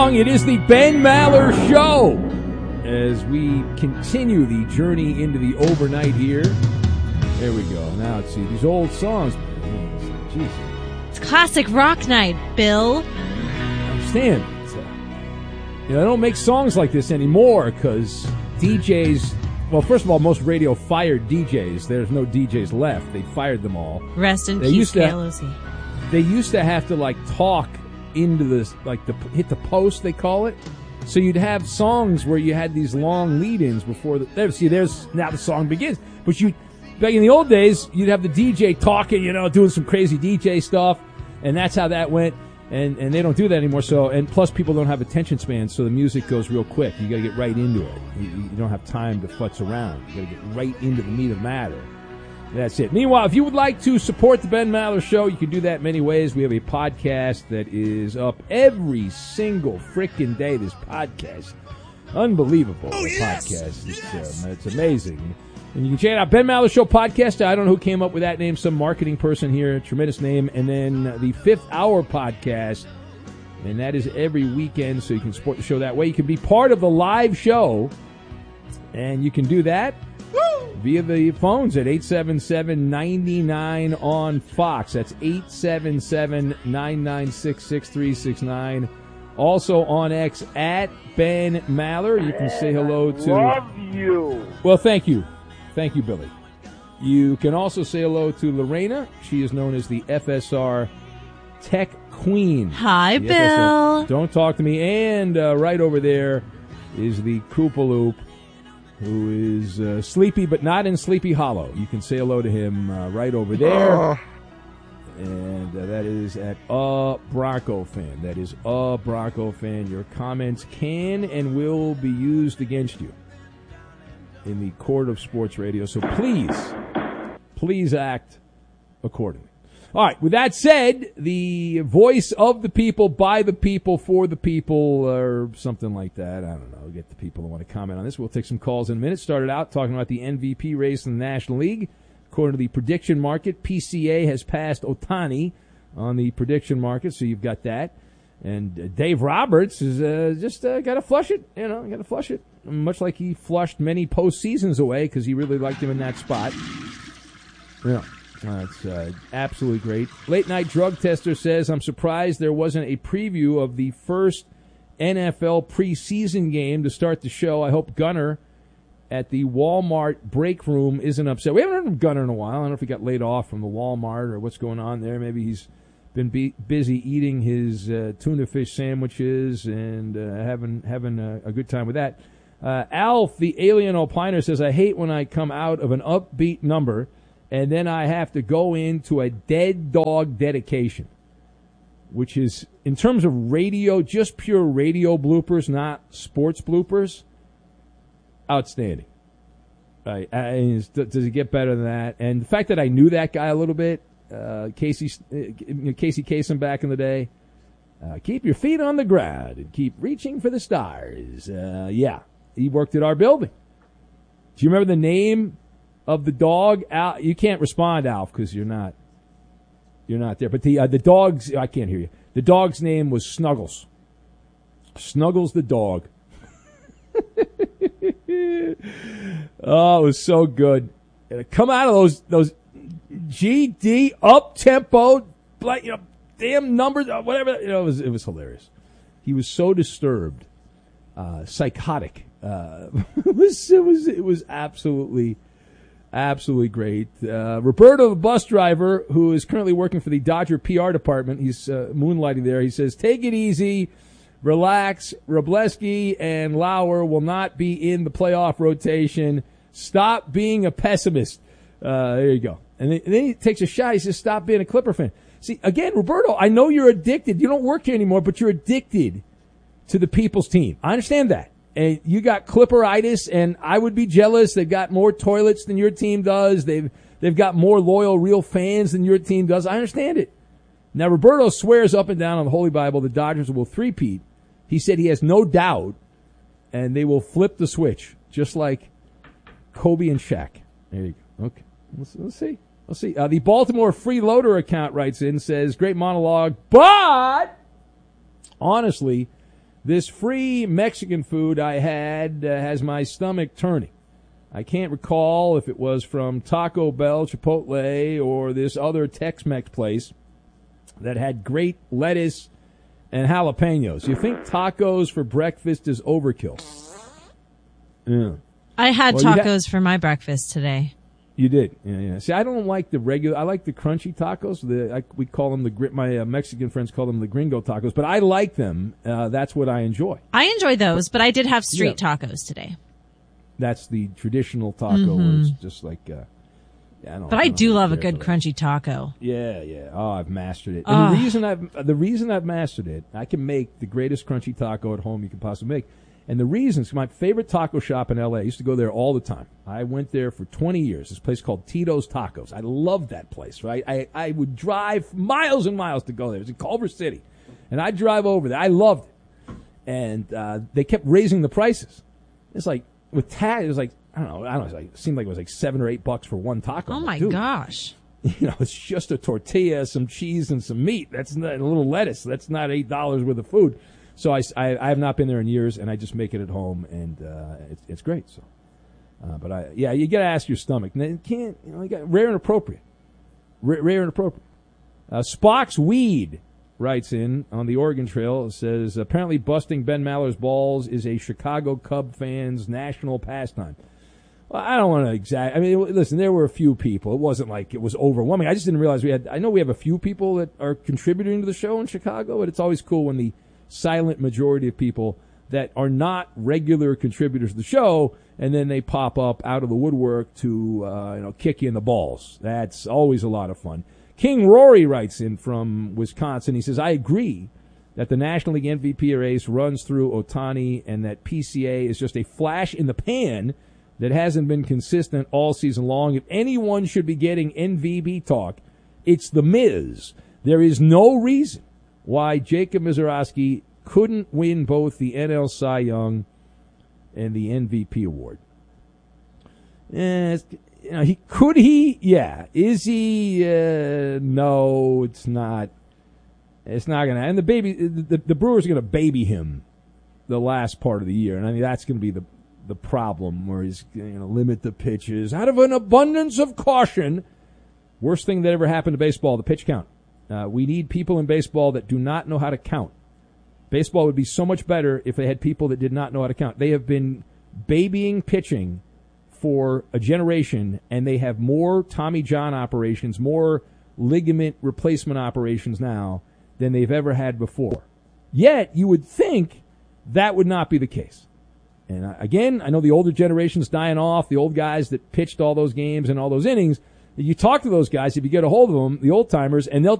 along. It is the Ben Maller Show as we continue the journey into the overnight here. There we go. Now, let's see. These old songs. Jeez. It's classic rock night, Bill. I understand. They don't make songs like this anymore because DJs... Well, first of all, most radio fired DJs. There's no DJs left. They fired them all. Rest in peace, KLOC. They used to have to, talk into this, hit the post, they call it. So you'd have songs where you had these long lead-ins before now the song begins. But back in the old days, you'd have the DJ talking, doing some crazy DJ stuff, and that's how that went. And they don't do that anymore. So, and plus people don't have attention spans, so the music goes real quick. You got to get right into it. You don't have time to futz around. You got to get right into the meat of the matter. That's it. Meanwhile, if you would like to support the Ben Maller Show, you can do that many ways. We have a podcast that is up every single frickin' day. This podcast, unbelievable podcast. It's amazing. And you can check it out, Ben Maller Show Podcast. I don't know who came up with that name, some marketing person here, tremendous name. And then the Fifth Hour Podcast, and that is every weekend, so you can support the show that way. You can be part of the live show, and you can do that via the phones at 877-99 on Fox. That's 877-996-6369. Also on X at Ben Maller. You can say hello to... Love you. Well, thank you. Thank you, Billy. You can also say hello to Lorena. She is known as the FSR Tech Queen. Hi, Bill. Don't talk to me. And right over there is the Koopaloop, who is sleepy, but not in Sleepy Hollow. You can say hello to him right over there. And that is at Bronco Fan. That is Bronco Fan. Your comments can and will be used against you in the court of sports radio. So please act accordingly. All right, with that said, the voice of the people, by the people, for the people, or something like that. I don't know. We'll get the people who want to comment on this. We'll take some calls in a minute. Started out talking about the MVP race in the National League. According to the prediction market, PCA has passed Ohtani on the prediction market, so you've got that. And Dave Roberts is just got to flush it, got to flush it. Much like he flushed many postseasons away because he really liked him in that spot. Yeah. That's absolutely great. Late Night Drug Tester says, I'm surprised there wasn't a preview of the first NFL preseason game to start the show. I hope Gunner at the Walmart break room isn't upset. We haven't heard from Gunner in a while. I don't know if he got laid off from the Walmart or what's going on there. Maybe he's been busy eating his tuna fish sandwiches and having a good time with that. Alf, the alien opiner, says, I hate when I come out of an upbeat number and then I have to go into a dead dog dedication, which is, in terms of radio, just pure radio bloopers, not sports bloopers, outstanding. Does it get better than that? And the fact that I knew that guy a little bit, Casey Kasem back in the day, keep your feet on the ground and keep reaching for the stars. Yeah, he worked at our building. Do you remember the name of the dog? Al, you can't respond, Alf, because you're not there. But the dog's, I can't hear you. The dog's name was Snuggles. Snuggles the dog. Oh, it was so good. Come out of those GD up tempo, damn numbers, whatever. It was hilarious. He was so disturbed, psychotic. It was absolutely great. Roberto, the bus driver, who is currently working for the Dodger PR department, he's moonlighting there. He says, "Take it easy, relax. Wroblewski and Lauer will not be in the playoff rotation. Stop being a pessimist." There you go. And then he takes a shot. He says, "Stop being a Clipper fan." See, again, Roberto, I know you're addicted. You don't work here anymore, but you're addicted to the people's team. I understand that. And you got Clipperitis, and I would be jealous. They've got more toilets than your team does. They've got more loyal, real fans than your team does. I understand it. Now, Roberto swears up and down on the Holy Bible the Dodgers will three-peat. He said he has no doubt, and they will flip the switch, just like Kobe and Shaq. There you go. Okay. Let's see. The Baltimore Freeloader account writes in, says, great monologue, but honestly, This free Mexican food I had has my stomach turning. I can't recall if it was from Taco Bell, Chipotle, or this other Tex-Mex place that had great lettuce and jalapenos. You think tacos for breakfast is overkill? Yeah. I had tacos for my breakfast today. You did, yeah. See, I don't like the regular. I like the crunchy tacos. We call them my Mexican friends call them the gringo tacos, but I like them. That's what I enjoy. I enjoy those, but I did have street tacos today. That's the traditional taco, where it's just like. I do love a good crunchy taco. Yeah. Oh, I've mastered it. And the reason I've mastered it, I can make the greatest crunchy taco at home you can possibly make. And the reason is my favorite taco shop in L.A. I used to go there all the time. I went there for 20 years. This place called Tito's Tacos. I loved that place, right? I would drive miles and miles to go there. It was in Culver City. And I'd drive over there. I loved it. And they kept raising the prices. It's like, with tax, it was like, I don't know, it seemed like it was like $7 or $8 for one taco. Oh, my gosh. It's just a tortilla, some cheese, and some meat. That's not a little lettuce. That's not $8 worth of food. So I have not been there in years, and I just make it at home, and it's great. So, you got to ask your stomach. And it can't, you got rare and appropriate. Rare and appropriate. Spock's Weed writes in on the Oregon Trail. It says, apparently busting Ben Maller's balls is a Chicago Cub fan's national pastime. Well, I don't want to listen, there were a few people. It wasn't like it was overwhelming. I just didn't realize I know we have a few people that are contributing to the show in Chicago, but it's always cool when the silent majority of people that are not regular contributors to the show, and then they pop up out of the woodwork to kick you in the balls. That's always a lot of fun. King Rory writes in from Wisconsin. He says, I agree that the National League MVP race runs through Ohtani and that PCA is just a flash in the pan that hasn't been consistent all season long. If anyone should be getting MVP talk, it's The Miz. There is no reason why Jacob Misiorowski couldn't win both the NL Cy Young and the MVP award. Could he? Yeah. Is he? No, it's not. It's not going to. And the Brewers are going to baby him the last part of the year. And I mean, that's going to be the problem where he's going to limit the pitches out of an abundance of caution. Worst thing that ever happened to baseball, the pitch count. We need people in baseball that do not know how to count. Baseball would be so much better if they had people that did not know how to count. They have been babying pitching for a generation, and they have more Tommy John operations, more ligament replacement operations now than they've ever had before. Yet, you would think that would not be the case. And again, I know the older generation's dying off, the old guys that pitched all those games and all those innings. You talk to those guys, if you get a hold of them, the old-timers, and they'll